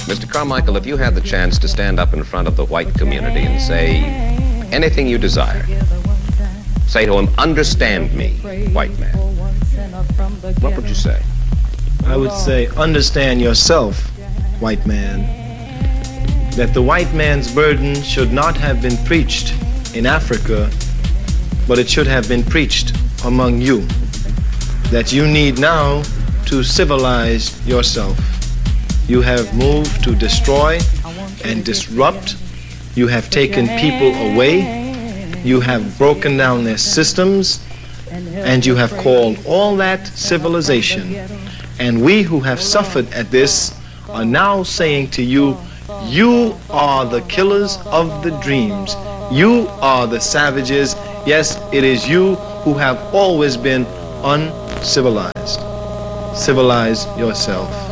Mr. Carmichael, if you had the chance to stand up in front of the white community and say anything you desire, say to him, understand me, white man, what would you say? I would say, understand yourself, white man, that the white man's burden should not have been preached in Africa, but it should have been preached among you, that you need now to civilize yourself. You have moved to destroy and disrupt. You have taken people away. You have broken down their systems, and you have called all that civilization. And we who have suffered at this are now saying to you, you are the killers of the dreams. You are the savages. Yes, it is you who have always been uncivilized. Civilize yourself.